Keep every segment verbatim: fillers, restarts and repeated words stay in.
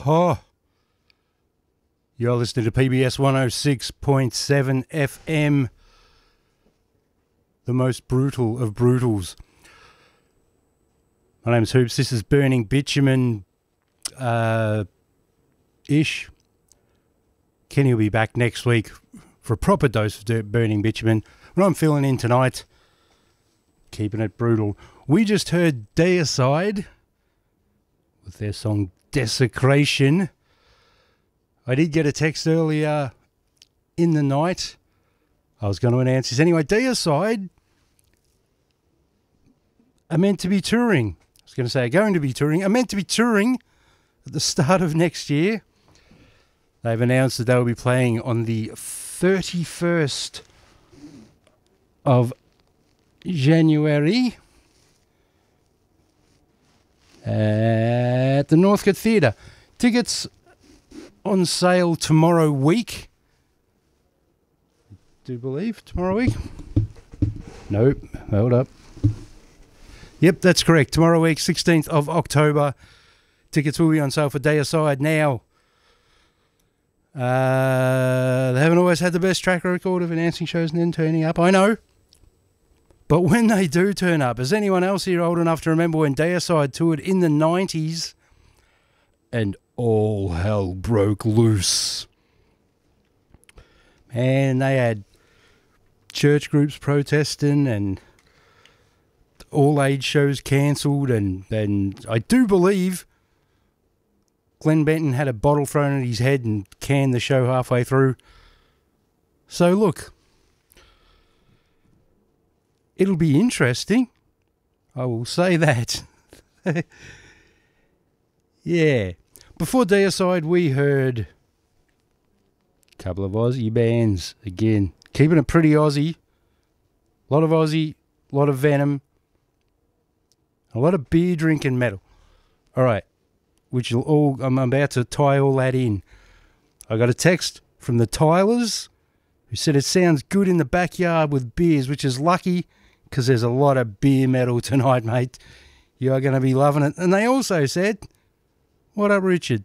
Oh, you're listening to P B S one oh six point seven F M, the most brutal of brutals. My name's Hoops. This is Burning Bitumen uh, ish. Kenny will be back next week for a proper dose of Burning Bitumen. What I'm filling in tonight, keeping it brutal. We just heard Deicide with their song Desecration. I did get a text earlier in the night. I was going to announce this anyway. Deicide are meant to be touring. I was going to say are going to be touring. Are meant to be touring at the start of next year. They've announced that they will be playing on the thirty-first of January at the Northcote Theatre. Tickets on sale tomorrow week. Do you believe tomorrow week? Nope. Hold up. Yep, that's correct. Tomorrow week, sixteenth of October. Tickets will be on sale for Deicide now. Uh, they haven't always had the best track record of announcing shows and then turning up. I know. But when they do turn up, is anyone else here old enough to remember when Deicide toured in the nineties and all hell broke loose? Man, they had church groups protesting and all age shows cancelled, and, and I do believe Glenn Benton had a bottle thrown at his head and canned the show halfway through. So look, it'll be interesting. I will say that. Yeah. Before Deicide, we heard a couple of Aussie bands. Again, keeping it pretty Aussie. A lot of Aussie, a lot of Venom, a lot of beer drinking metal. All right. Which will all, I'm about to tie all that in. I got a text from the Tylers who said it sounds good in the backyard with beers, which is lucky because there's a lot of beer metal tonight, mate. You are going to be loving it. And they also said, what up, Richard?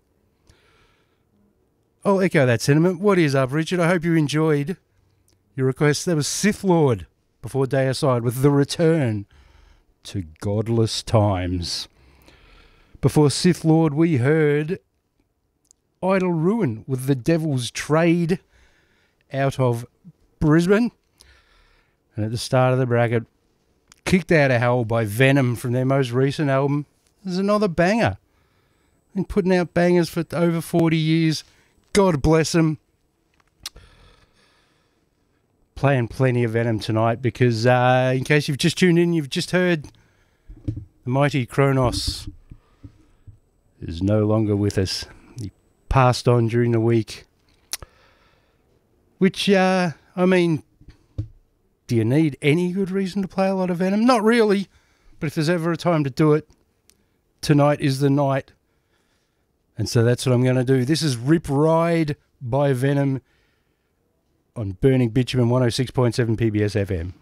I'll echo that sentiment. What is up, Richard? I hope you enjoyed your request. There was Sith Lord before Deicide with The Return to Godless Times. Before Sith Lord, we heard Idle Ruin with The Devil's Trade out of Brisbane. And at the start of the bracket, Kicked Out of Hell by Venom from their most recent album. There's another banger. Been putting out bangers for over forty years. God bless them. Playing plenty of Venom tonight because, uh, in case you've just tuned in, you've just heard the mighty Kronos is no longer with us. He passed on during the week. Which, uh, I mean, do you need any good reason to play a lot of Venom? Not really, but if there's ever a time to do it, tonight is the night. And so that's what I'm going to do. This is Rip Ride by Venom on Burning Bitumen one oh six point seven P B S F M.